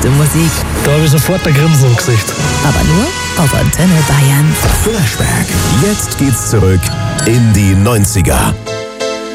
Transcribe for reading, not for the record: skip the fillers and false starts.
beste Musik. Da habe ich sofort ein Grinsen im Gesicht. Aber nur auf Antenne Bayern. Flashback. Jetzt geht's zurück in die 90er.